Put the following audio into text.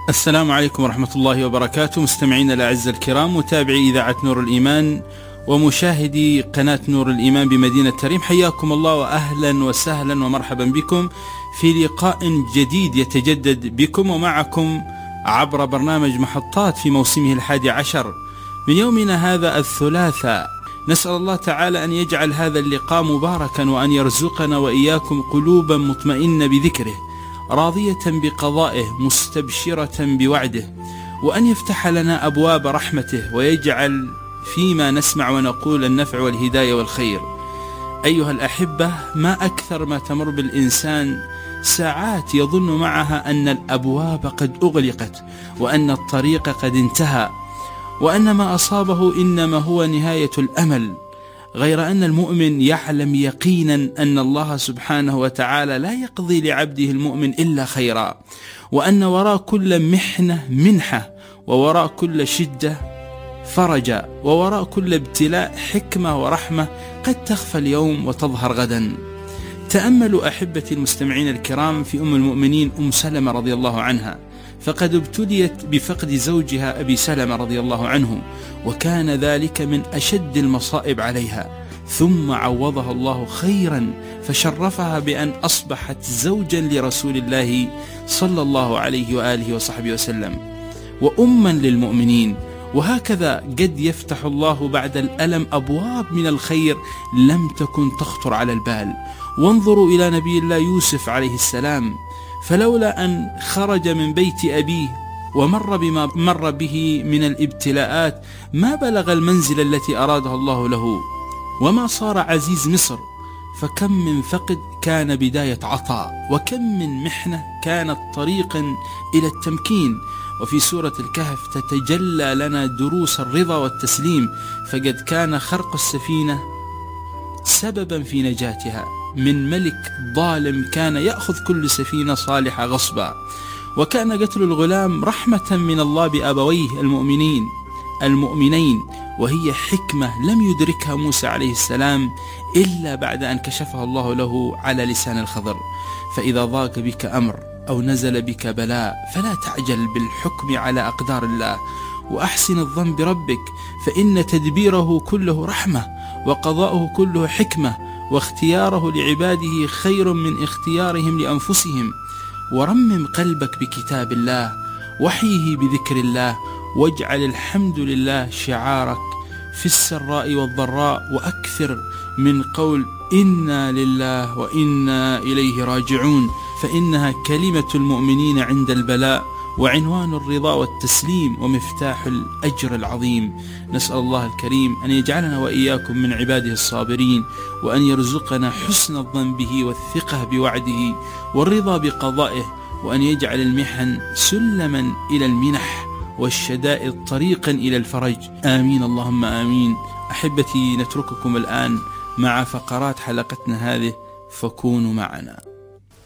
السلام عليكم ورحمة الله وبركاته. مستمعينا الأعزاء الكرام، متابعي إذاعة نور الإيمان ومشاهدي قناة نور الإيمان بمدينة تريم، حياكم الله وأهلا وسهلا ومرحبا بكم في لقاء جديد يتجدد بكم ومعكم عبر برنامج محطات في موسمه 11 من يومنا هذا الثلاثاء. نسأل الله تعالى أن يجعل هذا اللقاء مباركا، وأن يرزقنا وإياكم قلوبا مطمئنة بذكره، راضية بقضائه، مستبشرة بوعده، وأن يفتح لنا أبواب رحمته، ويجعل فيما نسمع ونقول النفع والهداية والخير. أيها الأحبة، ما أكثر ما تمر بالإنسان ساعات يظن معها أن الأبواب قد أغلقت، وأن الطريق قد انتهى، وأن ما أصابه إنما هو نهاية الأمل، غير أن المؤمن يعلم يقينا أن الله سبحانه وتعالى لا يقضي لعبده المؤمن إلا خيرا، وأن وراء كل محنة منحة، ووراء كل شدة فرجا، ووراء كل ابتلاء حكمة ورحمة قد تخفى اليوم وتظهر غدا. تأملوا أحبتي المستمعين الكرام في أم المؤمنين أم سلمة رضي الله عنها، فقد ابتليت بفقد زوجها أبي سلمة رضي الله عنه، وكان ذلك من أشد المصائب عليها، ثم عوضها الله خيرا فشرفها بأن أصبحت زوجا لرسول الله صلى الله عليه وآله وصحبه وسلم، وأما للمؤمنين. وهكذا قد يفتح الله بعد الألم أبواب من الخير لم تكن تخطر على البال. وانظروا إلى نبي الله يوسف عليه السلام، فلولا أن خرج من بيت أبيه ومر بما مر به من الابتلاءات ما بلغ المنزل التي أرادها الله له، وما صار عزيز مصر. فكم من فقد كان بداية عطاء، وكم من محنة كانت طريقا إلى التمكين. وفي سورة الكهف تتجلى لنا دروس الرضا والتسليم، فقد كان خرق السفينة سببا في نجاتها من ملك ظالم كان يأخذ كل سفينة صالحة غصبا، وكان قتل الغلام رحمة من الله بأبويه المؤمنين، وهي حكمة لم يدركها موسى عليه السلام إلا بعد أن كشفها الله له على لسان الخضر. فإذا ضاق بك أمر أو نزل بك بلاء فلا تعجل بالحكم على أقدار الله، وأحسن الظن بربك، فإن تدبيره كله رحمة، وقضاؤه كله حكمة، واختياره لعباده خير من اختيارهم لأنفسهم. ورمم قلبك بكتاب الله، وحيه بذكر الله، واجعل الحمد لله شعارك في السراء والضراء، وأكثر من قول إنا لله وإنا إليه راجعون، فإنها كلمة المؤمنين عند البلاء، وعنوان الرضا والتسليم، ومفتاح الأجر العظيم. نسأل الله الكريم أن يجعلنا وإياكم من عباده الصابرين، وأن يرزقنا حسن الظن به والثقة بوعده والرضا بقضائه، وأن يجعل المحن سلما إلى المنح والشدائد طريقا إلى الفرج. آمين اللهم آمين. أحبتي، نترككم الآن مع فقرات حلقتنا هذه، فكونوا معنا.